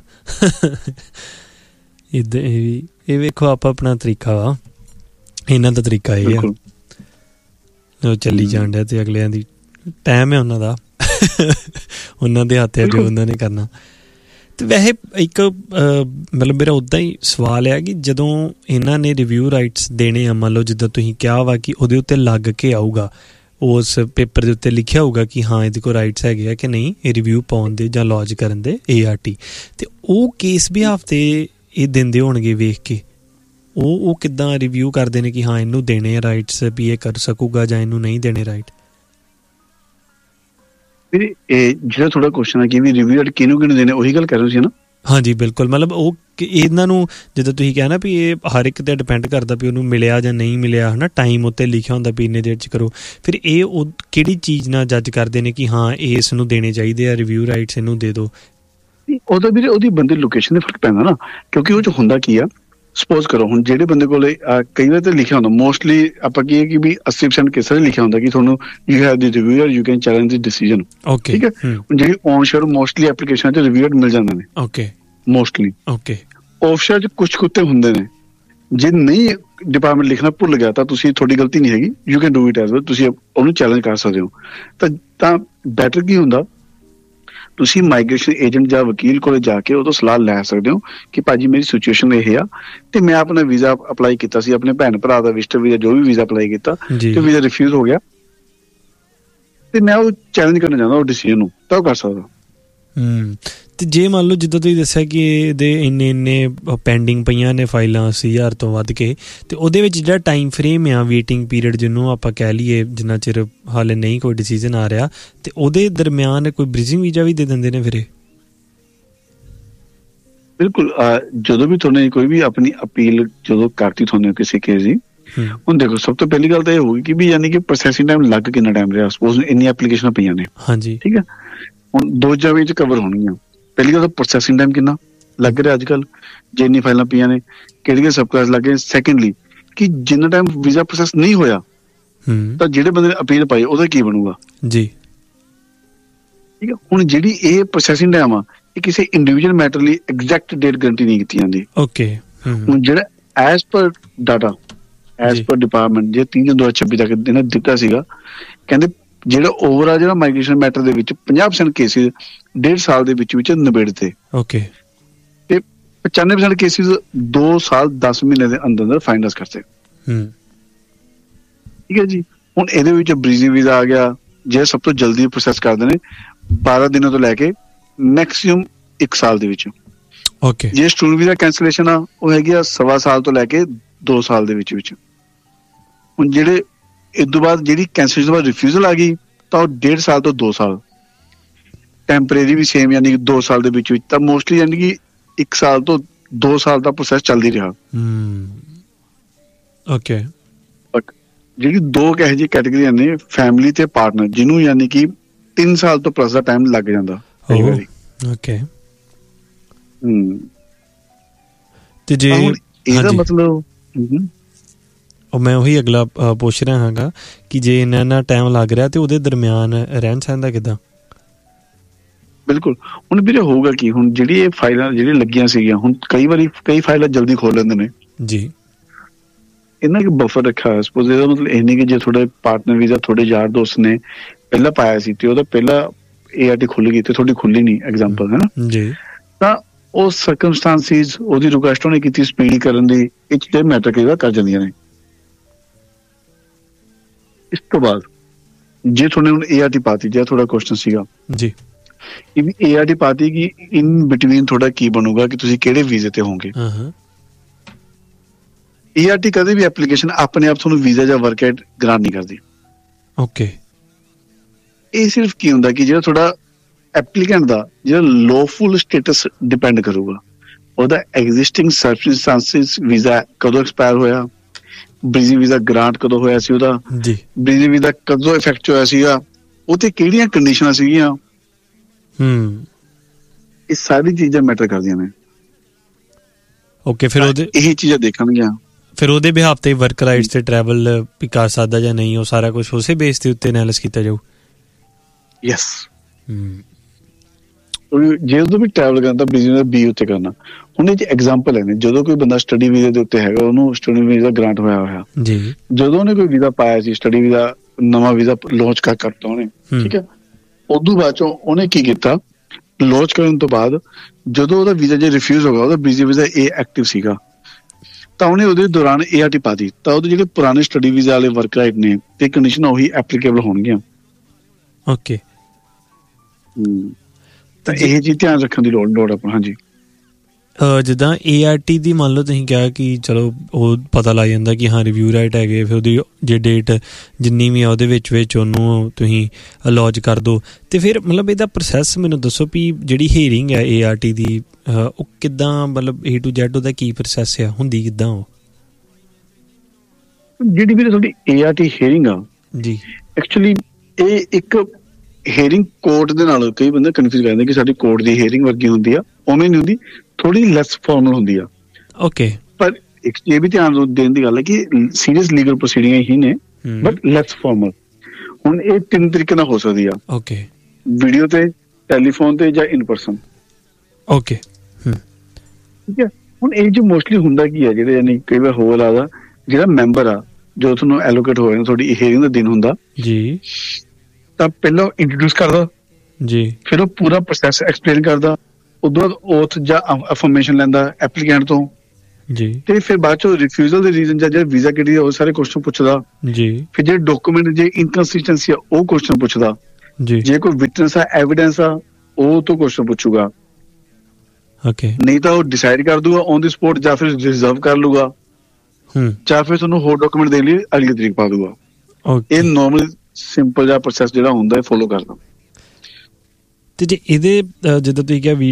ਇੱਦਾਂ ਇਹ ਵੀ ਇਹ ਵੇਖੋ ਆਪਾਂ ਆਪਣਾ ਤਰੀਕਾ ਵਾ, ਇਹਨਾਂ ਦਾ ਤਰੀਕਾ ਇਹ ਆ ਉਹ ਚੱਲੀ ਜਾਣ ਡਿਆ ਤੇ ਅਗਲਿਆਂ ਦੀ ਟਾਈਮ ਹੈ ਉਹਨਾਂ ਦਾ, ਉਹਨਾਂ ਦੇ ਹੱਥ ਹੈ ਜੋ ਉਹਨਾਂ ਨੇ ਕਰਨਾ। ਅਤੇ ਵੈਸੇ ਇੱਕ ਮਤਲਬ ਮੇਰਾ ਉੱਦਾਂ ਹੀ ਸਵਾਲ ਆ ਕਿ ਜਦੋਂ ਇਹਨਾਂ ਨੇ ਰਿਵਿਊ ਰਾਈਟਸ ਦੇਣੇ ਆ, ਮੰਨ ਲਓ ਜਿੱਦਾਂ ਤੁਸੀਂ ਕਿਹਾ ਵਾ ਕਿ ਉਹਦੇ ਉੱਤੇ ਲੱਗ ਕੇ ਆਊਗਾ, ਉਸ ਪੇਪਰ ਦੇ ਉੱਤੇ ਲਿਖਿਆ ਹੋਊਗਾ ਕਿ ਹਾਂ ਇਹਦੇ ਕੋਲ ਰਾਈਟਸ ਹੈਗੇ ਆ ਕਿ ਨਹੀਂ ਇਹ ਰਿਵਿਊ ਪਾਉਣ ਦੇ ਜਾਂ ਲੌਜ ਕਰਨ ਦੇ ਏ ਆਰ ਟੀ, ਅਤੇ ਉਹ ਕੇਸ ਵੀ ਹਫ਼ਤੇ ਇਹ ਦਿੰਦੇ ਹੋਣਗੇ ਵੇਖ ਕੇ। ਉਹ ਉਹ ਕਿੱਦਾਂ ਰਿਵਿਊ ਕਰਦੇ ਨੇ ਕਿ ਹਾਂ ਇਹਨੂੰ ਦੇਣੇ ਆ ਰਾਈਟਸ ਵੀ ਇਹ ਕਰ ਸਕੂਗਾ ਜਾਂ ਇਹਨੂੰ ਨਹੀਂ ਦੇਣੇ ਰਾਈਟ? ਵੀਰੇ ਇਹ ਜਿਹੜਾ ਥੋੜਾ ਕੁਐਸਚਨ ਹੈ ਕਿ ਵੀ ਰਿਵਿਊ ਰਾਈਟ ਕਿਹਨੂੰ ਕਿਹਨੂੰ ਦੇਣੇ, ਉਹੀ ਗੱਲ ਕਰ ਰਹੇ ਸੀ ਨਾ। ਹਾਂਜੀ ਬਿਲਕੁਲ। ਮਤਲਬ ਉਹ ਇਹਨਾਂ ਨੂੰ ਜਿੱਦਾਂ ਤੁਸੀਂ ਕਿਹਾ ਨਾ ਵੀ ਇਹ ਹਰ ਇੱਕ 'ਤੇ ਡਿਪੈਂਡ ਕਰਦਾ ਵੀ ਉਹਨੂੰ ਮਿਲਿਆ ਜਾਂ ਨਹੀਂ ਮਿਲਿਆ, ਹੈ ਨਾ, ਟਾਈਮ ਉੱਤੇ ਲਿਖਿਆ ਹੁੰਦਾ ਵੀ ਇੰਨੇ ਦੇਰ 'ਚ ਕਰੋ। ਫਿਰ ਇਹ ਉਹ ਕਿਹੜੀ ਚੀਜ਼ ਨਾਲ ਜੱਜ ਕਰਦੇ ਨੇ ਕਿ ਹਾਂ ਇਸ ਨੂੰ ਦੇਣੇ ਚਾਹੀਦੇ ਆ ਰਿਵਿਊ ਰਾਈਟਸ, ਇਹਨੂੰ ਦੇ ਦਿਓ? ਉਹਦਾ ਵੀਰੇ ਉਹਦੀ ਬੰਦੇ ਲੋਕੇਸ਼ਨ 'ਤੇ ਫਰਕ ਪੈਂਦਾ ਨਾ, ਕਿਉਂਕਿ ਉਹ 'ਚ ਹੁੰਦਾ ਕੀ ਆ, ਸਪੋਜ਼ ਕਰੋ ਹੁਣ ਜਿਹੜੇ ਬੰਦੇ ਕੋਲ ਕਈ ਵਾਰ ਤਾਂ ਲਿਖਿਆ ਹੁੰਦਾ, ਮੋਸਟਲੀ ਆਪਾਂ ਕੀ ਹੈ ਕਿ ਵੀ ਅੱਸੀ ਪਰਸੈਂਟ ਕੇਸਾਂ 'ਚ ਲਿਖਿਆ ਹੁੰਦਾ ਕਿ ਤੁਹਾਨੂੰ you have the ਰਿਵਿਊਅਰ, you can challenge the decision. Okay ਠੀਕ ਹੈ। ਹੁਣ ਜਿਹੜੀ ਔਨ ਸ਼ੋਰ ਮੋਸਟਲੀ ਐਪਲੀਕੇਸ਼ਨ 'ਚ ਰਿਵਿਊਅਰ ਮਿਲ ਜਾਂਦੇ ਨੇ। Okay mostly. ਓਕੇ। ਆਫ ਸ਼ੋਰ 'ਚ ਕੁਛ ਕੁੱਤੇ ਹੁੰਦੇ ਨੇ, ਜੇ ਨਹੀਂ ਡਿਪਾਰਟਮੈਂਟ ਲਿਖਣਾ ਭੁੱਲ ਗਿਆ ਤਾਂ ਤੁਸੀਂ, ਤੁਹਾਡੀ ਗਲਤੀ ਨਹੀਂ ਹੈਗੀ, you can do it as well, ਤੁਸੀਂ ਉਹਨੂੰ ਚੈਲੰਜ ਕਰ ਸਕਦੇ ਹੋ। ਤਾਂ ਤਾਂ ਬੈਟਰ ਕੀ ਹੁੰਦਾ, ਤੁਸੀਂ ਮਾਈਗ੍ਰੇਸ਼ਨ ਏਜੰਟ ਜਾਂ ਵਕੀਲ ਕੋਲ ਜਾ ਕੇ ਉਹ ਤੋਂ ਸਲਾਹ ਲੈ ਸਕਦੇ ਹੋ ਕਿ ਭਾਜੀ ਮੇਰੀ ਸਿਚੁਏਸ਼ਨ ਇਹ ਆ ਤੇ ਮੈਂ ਆਪਣਾ ਵੀਜ਼ਾ ਅਪਲਾਈ ਕੀਤਾ ਸੀ, ਆਪਣੇ ਭੈਣ ਭਰਾ ਦਾ ਵਿਜ਼ਟਰ ਵੀਜ਼ਾ ਜੋ ਵੀ ਵੀਜ਼ਾ ਅਪਲਾਈ ਕੀਤਾ ਤੇ ਵੀਜ਼ਾ ਰਿਫਿਊਜ਼ ਹੋ ਗਿਆ ਤੇ ਮੈਂ ਉਹ ਚੈਲੰਜ ਕਰਨਾ ਚਾਹੁੰਦਾ ਉਹ ਡਿਸੀਜਨ ਨੂੰ, ਤਾਂ ਉਹ ਕਰ ਸਕਦਾ। ਹੂੰ। ਅਤੇ ਜੇ ਮੰਨ ਲਓ ਜਿੱਦਾਂ ਤੁਸੀਂ ਦੱਸਿਆ ਕਿ ਇਹਦੇ ਇੰਨੇ ਇੰਨੇ ਪੈਂਡਿੰਗ ਪਈਆਂ ਨੇ ਫਾਈਲਾਂ ਅੱਸੀ ਹਜ਼ਾਰ ਤੋਂ ਵੱਧ ਕੇ, ਅਤੇ ਉਹਦੇ ਵਿੱਚ ਜਿਹੜਾ ਟਾਈਮ ਫਰੇਮ ਆ ਵੇਟਿੰਗ ਪੀਰੀਅਡ ਜਿਹਨੂੰ ਆਪਾਂ ਕਹਿ ਲਈਏ ਜਿੰਨਾ ਚਿਰ ਹਾਲੇ ਨਹੀਂ ਕੋਈ ਡਿਸੀਜ਼ਨ ਆ ਰਿਹਾ, ਅਤੇ ਉਹਦੇ ਦਰਮਿਆਨ ਕੋਈ ਬ੍ਰਿਜਿੰਗ ਵੀਜ਼ਾ ਵੀ ਦੇ ਦਿੰਦੇ ਨੇ ਫਿਰ ਇਹ? ਬਿਲਕੁਲ। ਜਦੋਂ ਵੀ ਤੁਹਾਨੂੰ ਕੋਈ ਵੀ ਆਪਣੀ ਅਪੀਲ ਜਦੋਂ ਕਰਤੀ ਤੁਹਾਨੂੰ ਕਿਸੇ ਕੇਸ ਦੀ, ਹੁਣ ਦੇਖੋ ਸਭ ਤੋਂ ਪਹਿਲੀ ਗੱਲ ਤਾਂ ਇਹ ਹੋਊਗੀ ਕਿ ਵੀ ਯਾਨੀ ਕਿ ਪ੍ਰੋਸੈਸਿੰਗ ਟਾਈਮ ਲੱਗ ਕਿੰਨਾ ਟਾਈਮ ਰਿਹਾ। ਸਪੋਜ਼ ਇੰਨੀਆਂ ਐਪਲੀਕੇਸ਼ਨਾਂ ਪਈਆਂ ਨੇ। ਹਾਂਜੀ ਠੀਕ ਹੈ। ਹੁਣ ਦੋ ਜਗ੍ਹਾ ਵਿੱਚ ਕਵਰ ਹੋਣਗੀਆਂ। ਪਹਿਲੀ ਗੱਲ ਤਾਂ ਪ੍ਰੋਸੈਸਿੰਗ ਟਾਈਮ ਕਿੰਨਾ ਲੱਗ ਰਿਹਾ ਅੱਜ ਕੱਲ੍ਹ, ਜੇ ਇੰਨੀ ਫਾਈਲਾਂ ਪਈਆਂ ਨੇ, ਕਿਹੜੀਆਂ ਸਬ ਕਲਾਸ ਲੱਗ ਗਏ। ਸੈਕਿੰਡਲੀ ਕਿ ਜਿੰਨਾ ਟਾਈਮ ਵੀਜ਼ਾ ਪ੍ਰੋਸੈਸ ਨਹੀਂ ਹੋਇਆ ਤਾਂ ਜਿਹੜੇ ਬੰਦੇ ਨੇ ਅਪੀਲ ਪਾਈ ਉਹਦਾ ਕੀ ਬਣੂਗਾ ਜੀ। ਠੀਕ ਹੈ। ਹੁਣ ਜਿਹੜੀ ਇਹ ਪ੍ਰੋਸੈਸਿੰਗ ਟਾਈਮ ਆ ਇਹ ਕਿਸੇ ਇੰਡੀਵਿਜੂਅਲ ਮੈਟਰ ਲਈ ਐਗਜ਼ੈਕਟ ਡੇਟ ਗਰੰਟੀ ਨਹੀਂ ਕੀਤੀ ਜਾਂਦੀ। ਓਕੇ। ਹੁਣ ਜਿਹੜਾ as per data as per department ਜੇ ਤੀਹ ਜੂਨ ਦੋ ਹਜ਼ਾਰ ਛੱਬੀ ਤੱਕ ਇਹਨਾਂ ਦਿੱਤਾ ਸੀਗਾ, ਕਹਿੰਦੇ ਜਿਹੜਾ ਓਵਰਆਲ ਜਿਹੜਾ ਮਾਈਗ੍ਰੇਸ਼ਨ ਮੈਟਰ ਦੇ ਵਿੱਚ ਪੰਜਾਹ ਪਰਸੈਂਟ ਕੇਸਿਸ ਡੇਢ ਸਾਲ ਦੇ ਵਿੱਚ ਵਿੱਚ ਨਿਬੇੜਤੇ। ਓਕੇ। ਤੇ ਪਚਾਨਵੇਂ ਪਰਸੈਂਟ ਕੇਸਿਸ ਦੋ ਸਾਲ ਦਸ ਮਹੀਨੇ ਦੇ ਅੰਦਰ ਅੰਦਰ ਫਾਈਨਲਾਈਜ਼ ਕਰਤੇ। ਠੀਕ ਹੈ ਜੀ। ਹੁਣ ਇਹਦੇ ਵਿੱਚ ਬ੍ਰੀਜ਼ਿੰਗ ਵੀਜ਼ਾ ਆ ਗਿਆ, ਜਿਹੜਾ ਸਭ ਤੋਂ ਜਲਦੀ ਪ੍ਰੋਸੈਸ ਕਰਦੇ ਨੇ, ਬਾਰਾਂ ਦਿਨਾਂ ਤੋਂ ਲੈ ਕੇ ਮੈਕਸੀਮਮ ਇੱਕ ਸਾਲ ਦੇ ਵਿੱਚ। ਓਕੇ। ਜੇ ਸਟੂਡੈਂਟ ਵੀਜ਼ਾ ਕੈਂਸਲੇਸ਼ਨ ਆ ਉਹ ਹੈਗੀ ਆ ਸਵਾ ਸਾਲ ਤੋਂ ਲੈ ਕੇ ਦੋ ਸਾਲ ਦੇ ਵਿੱਚ ਵਿੱਚ। ਹੁਣ ਜਿਹੜੇ ਇਸ ਤੋਂ ਬਾਅਦ ਜਿਹੜੀ ਕੈਂਸਲੇਸ਼ਨ ਤੋਂ ਬਾਅਦ ਰਿਫਿਊਜ਼ਲ ਆ ਗਈ ਤਾਂ ਉਹ ਡੇਢ ਸਾਲ ਤੋਂ ਦੋ ਸਾਲ। ਟੈਂਪਰੇਰੀ ਵੀ ਸੇਮ ਯਾਨੀ ਕਿ ਦੋ ਸਾਲ ਦੇ ਵਿੱਚ ਵਿੱਚ। ਤਾਂ ਮੋਸਟਲੀ ਯਾਨੀ ਕਿ ਇੱਕ ਸਾਲ ਤੋਂ ਦੋ ਸਾਲ ਦਾ ਪ੍ਰੋਸੈਸ ਚੱਲਦੀ ਰਿਹਾ। ਓਕੇ। ਬਟ ਜਿਹੜੀ ਦੋ ਇਹੋ ਜਿਹੀ ਕੈਟੇਗਰੀਆਂ ਨੇ, ਫੈਮਿਲੀ ਤੇ ਪਾਰਟਨਰ, ਜਿਹਨੂੰ ਯਾਨੀ ਕਿ ਤਿੰਨ ਸਾਲ ਤੋਂ ਪਲੱਸ ਦਾ ਟਾਈਮ ਲੱਗ ਜਾਂਦਾ ਕਈ ਵਾਰੀ। ਓਕੇ। ਹੂੰ। ਤੇ ਜੇ ਇਹਦਾ ਮਤਲਬ ਉਹ ਮੈਂ ਉਹੀ ਅਗਲਾ ਪੁੱਛ ਰਿਹਾ ਹੈਗਾ ਕਿ ਜੇ ਇੰਨਾ ਇੰਨਾ ਟਾਈਮ ਲੱਗ ਰਿਹਾ ਤੇ ਉਹਦੇ ਦਰਮਿਆਨ ਰਹਿਣ ਸਹਿਣ ਦਾ ਕਿੱਦਾਂ? ਬਿਲਕੁਲ। ਹੁਣ ਵੀਰੇ ਹੋਊਗਾ ਕੀ, ਹੁਣ ਜਿਹੜੀ ਇਹ ਫਾਈਲਾਂ ਜਿਹੜੀਆਂ ਲੱਗੀਆਂ ਸੀਗੀਆਂ, ਹੁਣ ਕਈ ਵਾਰੀ ਕਈ ਫਾਈਲਾਂ ਜਲਦੀ ਖੋਲ ਲੈਂਦੇ ਨੇ ਜੀ। ਇਹਨਾਂ ਇੱਕ ਬਫਰ ਰੱਖਿਆ ਹੋਇਆ। ਸਪੋਜ਼ ਇਹਦਾ ਮਤਲਬ ਇਹ ਨਹੀਂ ਕਿ ਜੇ ਤੁਹਾਡੇ ਪਾਰਟਨਰ ਵੀਜ਼ਾ ਤੁਹਾਡੇ ਯਾਰ ਦੋਸਤ ਨੇ ਪਹਿਲਾਂ ਪਾਇਆ ਸੀ ਤੇ ਉਹਦਾ ਪਹਿਲਾਂ ਏ ਆਰ ਟੀ ਖੁੱਲ ਗਈ ਤੇ ਤੁਹਾਡੀ ਖੁੱਲੀ ਨਹੀਂ, ਐਗਜ਼ਾਮਪਲ ਹੈ ਨਾ ਜੀ, ਤਾਂ ਉਹ ਸਰਕਮਸਟੈਂਸਿਸ ਉਹਦੀ ਰਿਕੁਐਸਟ ਉਹਨੇ ਕੀਤੀ ਸਪੀਡ ਕਰਨ ਦੀ, ਇਹ ਚੀਜ਼ਾਂ ਮੈਟਰ ਕਈ ਵਾਰ ਕਰ ਜਾਂਦੀਆਂ ਨੇ। ਇਸ ਤੋਂ ਬਾਅਦ ਜੇ ਤੁਹਾਡੇ ਹੁਣ ਏ ਆਰ ਟੀ ਪਾਤੀ, ਜਿਹੜਾ ਤੁਹਾਡਾ ਕੁਐਸਚਨ ਸੀਗਾ ਜੀ, ਇਹ ਵੀ ਏ ਆਰ ਟੀ ਪਾਤੀ ਕਿ ਇਨ ਬਿਟਵੀਨ ਤੁਹਾਡਾ ਕੀ ਬਣੂਗਾ ਕਿ ਤੁਸੀਂ ਕਿਹੜੇ ਵੀਜ਼ੇ ਤੇ ਹੋਵੋਗੇ। ਹਾਂ ਹਾਂ। ਏ ਆਰ ਟੀ ਕਦੇ ਵੀ ਐਪਲੀਕੇਸ਼ਨ ਆਪਣੇ ਆਪ ਤੁਹਾਨੂੰ ਵੀਜ਼ਾ ਜਾਂ ਵਰਕ ਆਊਟ ਗ੍ਰਾਂਟ ਨਹੀਂ ਕਰਦੀ। ਓਕੇ। ਇਹ ਸਿਰਫ ਕੀ ਹੁੰਦਾ ਕਿ ਜਿਹੜਾ ਤੁਹਾਡਾ ਐਪਲੀਕੈਂਟ ਦਾ ਜਿਹੜਾ ਲੌਫੁਲ ਸਟੇਟਸ ਡਿਪੈਂਡ ਕਰੂਗਾ, ਉਹਦਾ ਐਗਜ਼ਿਸਟਿੰਗ ਸਰਕਮਸਟੈਂਸਿਸ, ਵੀਜ਼ਾ ਕਦੋਂ ਐਕਸਪਾਇਰ ਹੋਇਆ, ਬ੍ਰੀਜ਼ੀ ਵੀਜ਼ਾ ਗ੍ਰਾਂਟ ਕਦੋਂ ਹੋਇਆ ਸੀ ਉਹਦਾ, ਜੀ, ਬ੍ਰੀਜ਼ੀ ਵੀਜ਼ਾ ਕਦੋਂ ਇਫੈਕਟ ਹੋਇਆ ਸੀਗਾ, ਉਹ ਤੇ ਕਿਹੜੀਆਂ ਕੰਡੀਸ਼ਨਾਂ ਸੀਗੀਆਂ। ਹੂੰ। ਇਹ ਸਾਰੀ ਚੀਜ਼ਾਂ ਮੈਟਰ ਕਰਦੀਆਂ ਨੇ। ਓਕੇ। ਫਿਰ ਉਹਦੇ ਇਹ ਚੀਜ਼ਾਂ ਦੇਖਣਗੀਆਂ, ਫਿਰ ਉਹਦੇ ਬਿਹਾਫ ਤੇ ਵਰਕ ਰਾਈਟਸ ਤੇ ਟਰੈਵਲ ਵੀ ਕਰ ਸਕਦਾ ਜਾਂ ਨਹੀਂ, ਉਹ ਸਾਰਾ ਕੁਝ ਉਸੇ ਬੇਸ ਦੇ ਉੱਤੇ ਐਨਾਲਿਸ ਕੀਤਾ ਜਾਊ। ਯੈਸ। ਹੂੰ। ਜੇ ਉਦੋਂ ਵੀ ਟਰੈਵਲ ਕਰਨਾ ਤਾਂ ਬਿਜ਼ਨਸ ਬੀ ਉੱਤੇ ਕਰਨਾ। ਹੁਣ ਇਹ 'ਚ ਐਗਜ਼ਾਮਪਲ ਹੈ ਨੇ, ਜਦੋਂ ਕੋਈ ਬੰਦਾ ਸਟੱਡੀ ਵੀਜ਼ੇ ਦੇ ਉੱਤੇ ਹੈਗਾ, ਉਹਨੂੰ ਸਟੱਡੀ ਵੀਜ਼ਾ ਗ੍ਰਾਂਟ ਹੋਇਆ ਹੋਇਆ ਜੀ, ਜਦੋਂ ਉਹਨੇ ਕੋਈ ਵੀਜ਼ਾ ਪਾਇਆ ਸੀ, ਸਟੱਡੀ ਵੀਜ਼ਾ ਨਵਾਂ ਵੀਜ਼ਾ ਲਾਂਚ ਕਰ ਕਰਤਾ ਉਹਨੇ, ਠੀਕ ਹੈ। ਉਦੋਂ ਬਾਅਦ ਚੋਂ ਉਹਨੇ ਕੀ ਕੀਤਾ, ਲਾਂਚ ਕਰਨ ਤੋਂ ਬਾਅਦ ਜਦੋਂ ਉਹਦਾ ਵੀਜ਼ਾ ਜੇ ਰਿਫਿਊਜ਼ ਹੋ ਗਿਆ, ਉਹਦਾ ਬੀਜ਼ੀ ਵੀਜ਼ਾ ਇਹ ਐਕਟਿਵ ਸੀਗਾ, ਤਾਂ ਉਹਨੇ ਉਹਦੇ ਦੌਰਾਨ ਏ ਆਰ ਟੀ ਪਾ ਦਿੱਤੀ, ਤਾਂ ਉਹਦੇ ਜਿਹੜੇ ਪੁਰਾਣੇ ਸਟੱਡੀ ਵੀਜ਼ਾ ਵਾਲੇ ਵਰਕ ਰਾਈਟ ਨੇ ਤੇ ਕੰਡੀਸ਼ਨ ਉਹੀ ਐਪਲੀਕੇਬਲ ਹੋਣਗੀਆਂ। ਓਕੇ। ਹੂੰ। ਤਾਂ ਇਹ ਚੀਜ਼ ਧਿਆਨ ਰੱਖਣ ਦੀ ਲੋੜ ਲੋੜ ਆਪਣਾ। ਹਾਂਜੀ। ਜਿੱਦਾਂ ਏ ਆਰ ਟੀ ਦੀ ਮੰਨ ਲਓ ਤੁਸੀਂ ਕਿਹਾ ਕਿ ਚਲੋ ਉਹ ਪਤਾ ਲੱਗ ਜਾਂਦਾ ਕਿ ਹਾਂ ਰਿਵਿਊ ਰਾਈਟ ਹੈਗੇ, ਫਿਰ ਉਹਦੀ ਜੇ ਡੇਟ ਜਿੰਨੀ ਵੀ ਆ ਉਹਦੇ ਵਿੱਚ ਵਿੱਚ ਉਹਨੂੰ ਤੁਸੀਂ ਲੌਜ ਕਰ ਦਿਓ, ਅਤੇ ਫਿਰ ਮਤਲਬ ਇਹਦਾ ਪ੍ਰੋਸੈਸ ਮੈਨੂੰ ਦੱਸੋ ਵੀ ਜਿਹੜੀ ਹੀਅਰਿੰਗ ਹੈ ਏ ਆਰ ਟੀ ਦੀ, ਉਹ ਕਿੱਦਾਂ, ਮਤਲਬ ਏ ਟੂ ਜ਼ੈਡ ਉਹਦਾ ਕੀ ਪ੍ਰੋਸੈਸ ਆ, ਹੁੰਦੀ ਕਿੱਦਾਂ ਉਹ? ਜਿਹੜੀ ਵੀ ਤੁਹਾਡੀ ਏ ਆਰ ਟੀ ਹੀਅਰਿੰਗ ਆ ਜੀ, ਐਕਚੁਅਲੀ ਇਹ ਇੱਕ ਹੀਅਰਿੰਗ ਕੋਰਟ ਦੇ ਨਾਲ ਕਈ ਬੰਦੇ ਕਨਫਿਊਜ਼ ਕਰਦੇ ਕਿ ਸਾਡੀ ਕੋਰਟ ਦੀ ਹੀਅਰਿੰਗ ਵਰਗੀ ਹੁੰਦੀ ਆ, ਉਵੇਂ ਨਹੀਂ ਹੁੰਦੀ, ਥੋੜੀ ਲੈਸ ਫਾਰਮਲ ਹੁੰਦੀ ਆ। ਓਕੇ। ਪਰ ਇੱਕ ਇਹ ਵੀ ਧਿਆਨ ਦੇਣ ਦੀ ਗੱਲ ਹੈ ਕਿ ਸੀਰੀਅਸ ਲੀਗਲ ਪ੍ਰੋਸੀਡਿੰਗਾਂ ਹੀ ਨੇ, ਬਟ ਲੈਸ ਫਾਰਮਲ। ਹੁਣ ਇਹ ਤਿੰਨ ਤਰੀਕੇ ਨਾਲ ਹੋ ਸਕਦੀ ਆ। ਓਕੇ। ਵੀਡੀਓ ਤੇ, ਟੈਲੀਫੋਨ ਤੇ ਜਾਂ ਇਨ ਪਰਸਨ। ਓਕੇ। ਠੀਕ ਹੈ। ਹੁਣ ਇਹ 'ਚ ਮੋਸਟਲੀ ਹੁੰਦਾ ਕੀ ਹੈ, ਜਿਹੜੇ ਯਾਨੀ ਕਈ ਵਾਰ ਹੋਰ ਆਦਾ ਜਿਹੜਾ ਮੈਂਬਰ ਆ, ਜਦੋਂ ਤੁਹਾਨੂੰ ਐਲੋਕੇਟ ਹੋਇਆ ਨਾ ਤੁਹਾਡੀ ਹੀਅਰਿੰਗ ਦਾ ਦਿਨ ਹੁੰਦਾ ਜੀ, ਤਾਂ ਪਹਿਲਾਂ ਇੰਟਰੋਡਿਊਸ ਕਰਦਾ ਜੀ, ਫਿਰ ਉਹ ਪੂਰਾ ਪ੍ਰੋਸੈਸ ਐਕਸਪਲੇਨ ਕਰਦਾ, ਉਦੋਂ ਬਾਅਦ ਓਥ ਜਾਂ ਅਫਰਮੇਸ਼ਨ ਲੈਂਦਾ ਐਪਲੀਕੈਂਟ ਤੋਂ ਜੀ, ਤੇ ਫਿਰ ਬਾਅਦ ਚੋਂ ਰਿਫਿਊਜ਼ਲ ਦੇ ਰੀਜ਼ਨ ਜਾਂ ਜਿਹੜਾ ਵੀਜ਼ਾ ਕਿਹੜੀ ਉਹ ਸਾਰੇ ਕੁਐਸਚਨ ਪੁੱਛਦਾ ਜੀ, ਫਿਰ ਜਿਹੜੇ ਡਾਕੂਮੈਂਟ ਜੇ ਇਨਕਨਸਿਸਟੈਂਸੀ ਆ ਉਹ ਕੁਐਸਚਨ ਪੁੱਛਦਾ ਜੀ, ਜੇ ਕੋਈ ਵਿਟਨੈਸ ਆ, ਐਵੀਡੈਂਸ ਆ, ਉਹ ਤੋਂ ਕੁਐਸਚਨ ਪੁੱਛੂਗਾ। ਓਕੇ। ਨਹੀਂ ਤਾਂ ਉਹ ਡਿਸਾਈਡ ਕਰ ਦੂਗਾ ਔਨ ਦੀ ਸਪੋਟ, ਜਾਂ ਫਿਰ ਰਿਜ਼ਰਵ ਕਰ ਲੂਗਾ, ਜਾਂ ਫਿਰ ਤੁਹਾਨੂੰ ਹੋਰ ਡਾਕੂਮੈਂਟ ਦੇਣ ਲਈ ਅਗਲੀ ਤਰੀਕ ਪਾ ਦੂਗਾ। ਇਹ ਨੋਰਮਲ ਸਿੰਪਲ ਜਿਹਾ ਪ੍ਰੋਸੈਸ ਜਿਹੜਾ ਹੁੰਦਾ ਹੈ ਫੋਲੋ ਕਰਦਾ। ਤੇ ਜੇ ਇਹਦੇ ਜਿੱਦਾਂ ਤੁਸੀਂ ਕਿਹਾ